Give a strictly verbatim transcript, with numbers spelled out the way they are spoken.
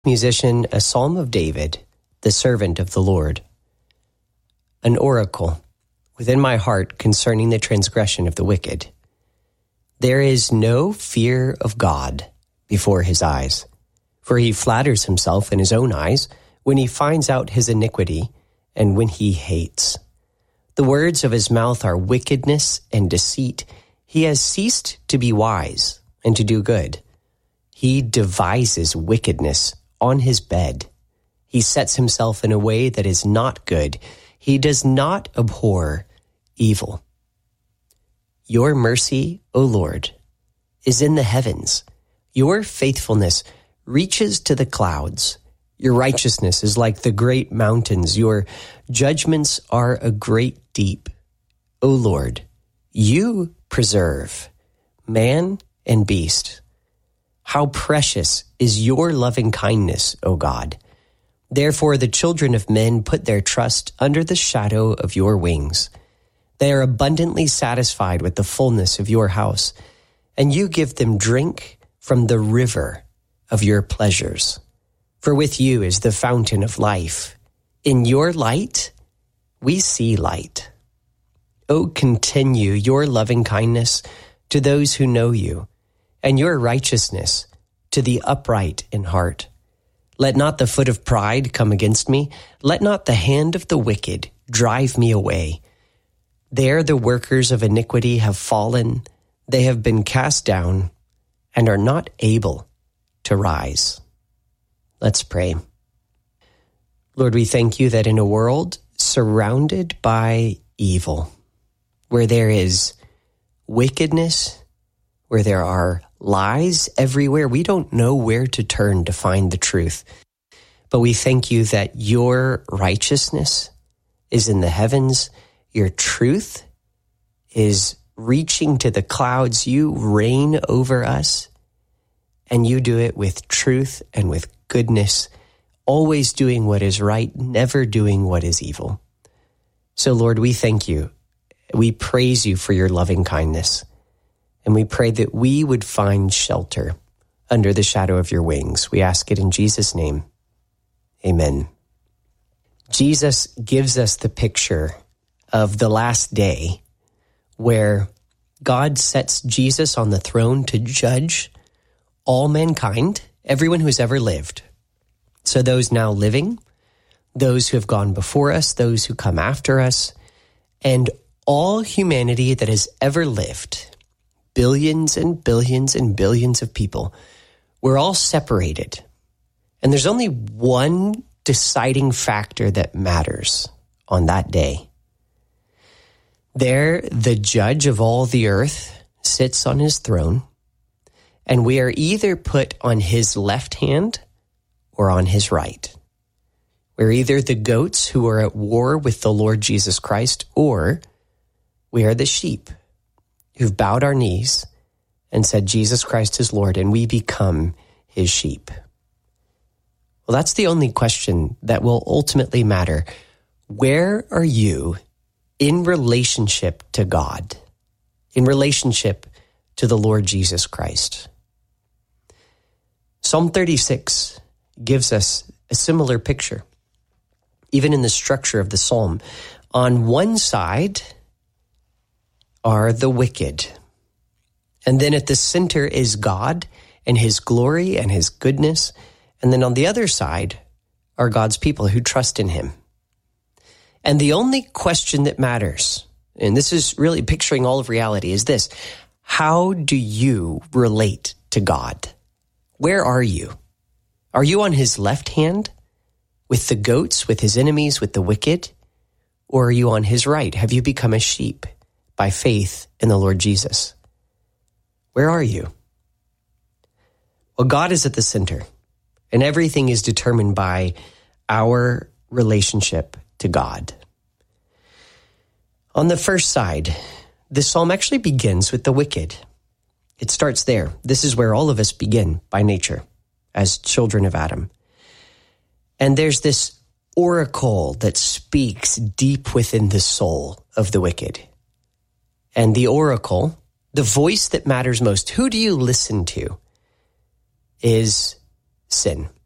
Musician, a psalm of David, the servant of the Lord. An oracle within my heart concerning the transgression of the wicked. There is no fear of God before his eyes, for he flatters himself in his own eyes when he finds out his iniquity and when he hates. The words of his mouth are wickedness and deceit. He has ceased to be wise and to do good. He devises wickedness on his bed. He sets himself in a way that is not good. He does not abhor evil. Your mercy, O Lord, is in the heavens. Your faithfulness reaches to the clouds. Your righteousness is like the great mountains. Your judgments are a great deep. O Lord, you preserve man and beast. How precious is your loving kindness, O God. Therefore the children of men put their trust under the shadow of your wings. They are abundantly satisfied with the fullness of your house, and you give them drink from the river of your pleasures. For with you is the fountain of life. In your light, we see light. O continue your loving kindness to those who know you, and your righteousness to the upright in heart. Let not the foot of pride come against me. Let not the hand of the wicked drive me away. There the workers of iniquity have fallen. They have been cast down and are not able to rise. Let's pray. Lord, we thank you that in a world surrounded by evil, where there is wickedness, where there are lies everywhere, we don't know where to turn to find the truth. But we thank you that your righteousness is in the heavens. Your truth is reaching to the clouds. You reign over us, and you do it with truth and with goodness, always doing what is right, never doing what is evil. So, Lord, we thank you. We praise you for your loving kindness. And we pray that we would find shelter under the shadow of your wings. We ask it in Jesus' name. Amen. Jesus gives us the picture of the last day where God sets Jesus on the throne to judge all mankind, everyone who's ever lived. So those now living, those who have gone before us, those who come after us, and all humanity that has ever lived. Billions and billions and billions of people. We're all separated. And there's only one deciding factor that matters on that day. There, the judge of all the earth sits on his throne, and we are either put on his left hand or on his right. We're either the goats who are at war with the Lord Jesus Christ, or we are the sheep who've bowed our knees and said, Jesus Christ is Lord, and we become his sheep. Well, that's the only question that will ultimately matter. Where are you in relationship to God, in relationship to the Lord Jesus Christ? Psalm thirty-six gives us a similar picture, even in the structure of the psalm. On one side are the wicked. And then at the center is God and his glory and his goodness. And then on the other side are God's people who trust in him. And the only question that matters, and this is really picturing all of reality, is this: how do you relate to God? Where are you? Are you on his left hand with the goats, with his enemies, with the wicked? Or are you on his right? Have you become a sheep by faith in the Lord Jesus? Where are you? Well, God is at the center, and everything is determined by our relationship to God. On the first side, the psalm actually begins with the wicked. It starts there. This is where all of us begin by nature as children of Adam. And there's this oracle that speaks deep within the soul of the wicked. And the oracle, the voice that matters most, who do you listen to, is sin.